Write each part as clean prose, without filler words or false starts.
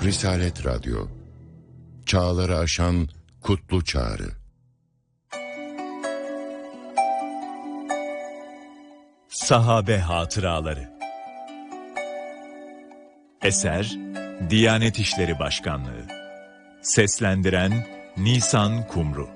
Risalet Radyo, çağları aşan kutlu çağrı. Sahabe Hatıraları. Eser Diyanet İşleri Başkanlığı. Seslendiren Nisan Kumru.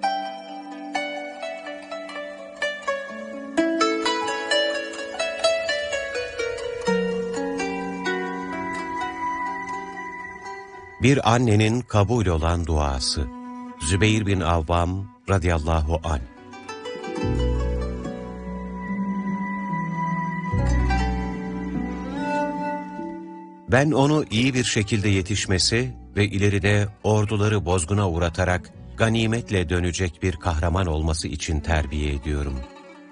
Bir annenin kabul olan duası. Zübeyir bin Avvam radıyallahu anh. Ben onu iyi bir şekilde yetişmesi ve ileride orduları bozguna uğratarak ganimetle dönecek bir kahraman olması için terbiye ediyorum.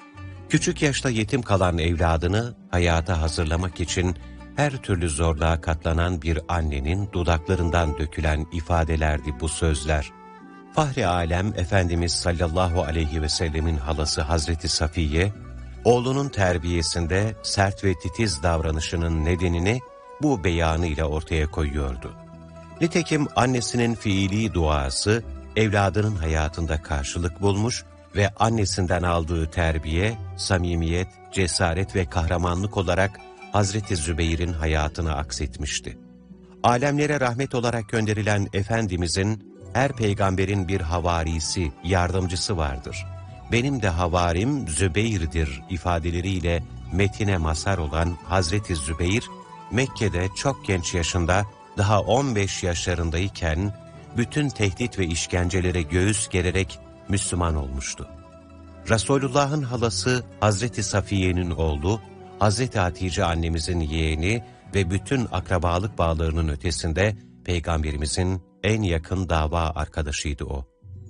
Küçük yaşta yetim kalan evladını hayata hazırlamak için her türlü zorluğa katlanan bir annenin dudaklarından dökülen ifadelerdi bu sözler. Fahri Alem Efendimiz sallallahu aleyhi ve sellemin halası Hazreti Safiye, oğlunun terbiyesinde sert ve titiz davranışının nedenini bu beyanıyla ortaya koyuyordu. Nitekim annesinin fiili duası, evladının hayatında karşılık bulmuş ve annesinden aldığı terbiye, samimiyet, cesaret ve kahramanlık olarak Hazreti Zübeyir'in hayatına aksetmişti. Alemlere rahmet olarak gönderilen Efendimizin, her peygamberin bir havarisi, yardımcısı vardır. Benim de havarim Zübeyir'dir ifadeleriyle metine mazhar olan Hazreti Zübeyir, Mekke'de çok genç yaşında, daha 15 yaşlarındayken, bütün tehdit ve işkencelere göğüs gererek Müslüman olmuştu. Resulullah'ın halası Hazreti Safiye'nin oğlu, Hazreti Hatice annemizin yeğeni ve bütün akrabalık bağlarının ötesinde Peygamberimizin en yakın dava arkadaşıydı o.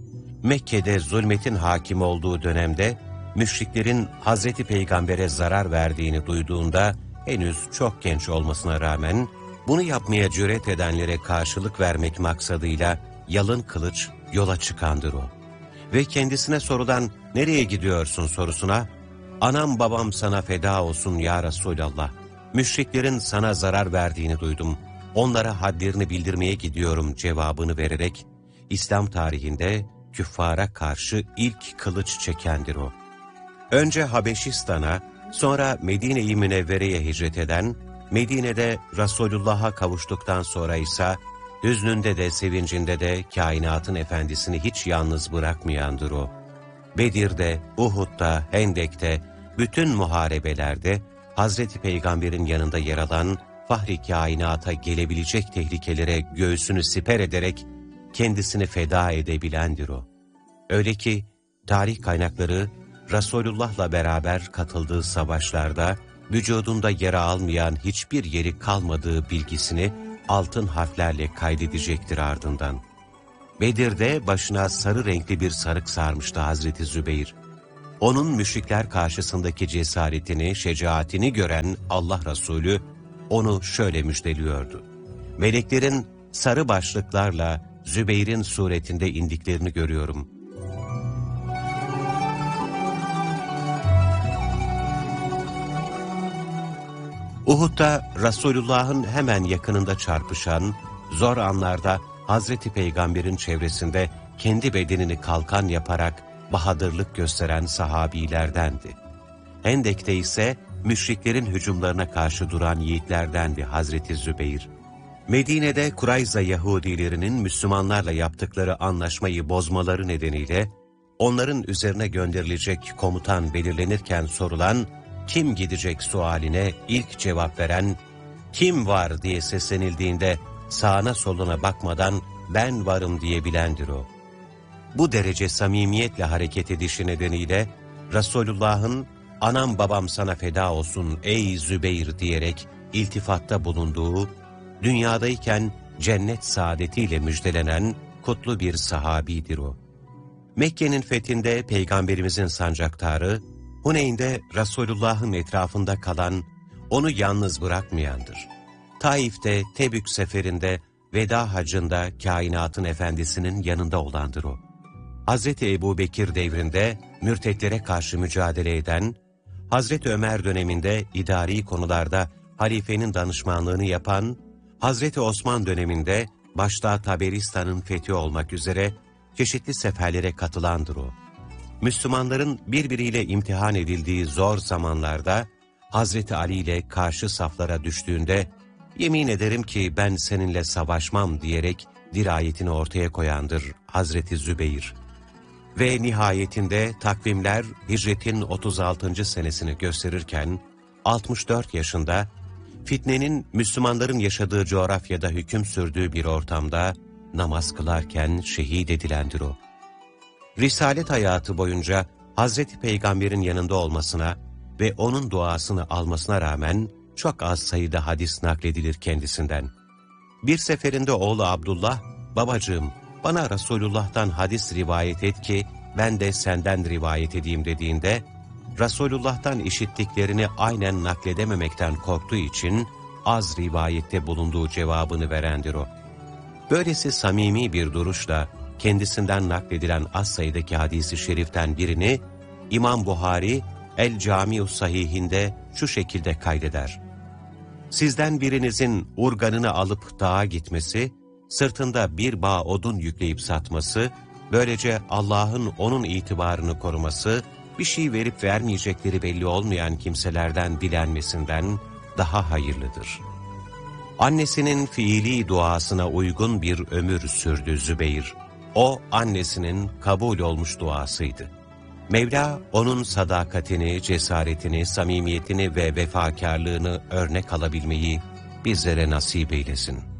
Mekke'de zulmetin hakim olduğu dönemde müşriklerin Hazreti Peygamber'e zarar verdiğini duyduğunda henüz çok genç olmasına rağmen bunu yapmaya cüret edenlere karşılık vermek maksadıyla yalın kılıç yola çıkandır o. Ve kendisine sorulan "Nereye gidiyorsun?" sorusuna "Anam babam sana feda olsun ya Resulallah. Müşriklerin sana zarar verdiğini duydum. Onlara hadlerini bildirmeye gidiyorum" cevabını vererek İslam tarihinde küffara karşı ilk kılıç çekendir o. Önce Habeşistan'a, sonra Medine-i Münevvere'ye hicret eden, Medine'de Resulullah'a kavuştuktan sonra ise hüznünde de sevincinde de kainatın efendisini hiç yalnız bırakmayandır o. Bedir'de, Uhud'da, Hendek'te, bütün muharebelerde Hazreti Peygamber'in yanında yer alan, fahri kainata gelebilecek tehlikelere göğsünü siper ederek kendisini feda edebilendir o. Öyle ki tarih kaynakları Resulullah'la beraber katıldığı savaşlarda vücudunda yara almayan hiçbir yeri kalmadığı bilgisini altın harflerle kaydedecektir ardından. Bedir'de başına sarı renkli bir sarık sarmıştı Hazreti Zübeyir. Onun müşrikler karşısındaki cesaretini, şecaatini gören Allah Resulü onu şöyle müjdeliyordu. Meleklerin sarı başlıklarla Zübeyir'in suretinde indiklerini görüyorum. Uhud'da Resulullah'ın hemen yakınında çarpışan, zor anlarda Hazreti Peygamber'in çevresinde kendi bedenini kalkan yaparak bahadırlık gösteren sahabilerdendi. Hendek'te ise müşriklerin hücumlarına karşı duran yiğitlerdendi Hazreti Zübeyir. Medine'de Kurayza Yahudilerinin Müslümanlarla yaptıkları anlaşmayı bozmaları nedeniyle onların üzerine gönderilecek komutan belirlenirken sorulan "Kim gidecek?" sualine ilk cevap veren, "Kim var?" diye seslenildiğinde sağına soluna bakmadan "Ben varım" diyebilendir o. Bu derece samimiyetle hareket edişi nedeniyle Resulullah'ın "Anam babam sana feda olsun ey Zübeyir" diyerek iltifatta bulunduğu, dünyadayken cennet saadetiyle müjdelenen kutlu bir sahabidir o. Mekke'nin fethinde Peygamberimizin sancaktarı, Huneyn'de Resulullah'ın etrafında kalan, onu yalnız bırakmayandır. Taif'te, Tebük seferinde, veda hacında kainatın efendisinin yanında olandır o. Hazreti Ebubekir devrinde mürtetlere karşı mücadele eden, Hazreti Ömer döneminde idari konularda halifenin danışmanlığını yapan, Hazreti Osman döneminde başta Taberistan'ın fethi olmak üzere çeşitli seferlere katılandır o. Müslümanların birbiriyle imtihan edildiği zor zamanlarda Hazreti Ali ile karşı saflara düştüğünde yemin ederim ki ben seninle savaşmam diyerek dirayetini ortaya koyandır Hazreti Zübeyir. Ve nihayetinde takvimler hicretin 36. senesini gösterirken 64 yaşında fitnenin Müslümanların yaşadığı coğrafyada hüküm sürdüğü bir ortamda namaz kılarken şehit edilendir o. Risalet hayatı boyunca Hazreti Peygamber'in yanında olmasına ve onun duasını almasına rağmen çok az sayıda hadis nakledilir kendisinden. Bir seferinde oğlu Abdullah, "Babacığım, bana Resulullah'tan hadis rivayet et ki ben de senden rivayet edeyim" dediğinde, Resulullah'tan işittiklerini aynen nakledememekten korktuğu için az rivayette bulunduğu cevabını verendir o. Böylesi samimi bir duruşla kendisinden nakledilen az sayıdaki hadisi şeriften birini İmam Buhari El-Cami'u Sahih'inde şu şekilde kaydeder: "Sizden birinizin urganını alıp dağa gitmesi, sırtında bir bağ odun yükleyip satması, böylece Allah'ın onun itibarını koruması, bir şey verip vermeyecekleri belli olmayan kimselerden dilenmesinden daha hayırlıdır." Annesinin fiili duasına uygun bir ömür sürdü Zübeyir. O, annesinin kabul olmuş duasıydı. Mevla, onun sadakatini, cesaretini, samimiyetini ve vefakarlığını örnek alabilmeyi bizlere nasip eylesin.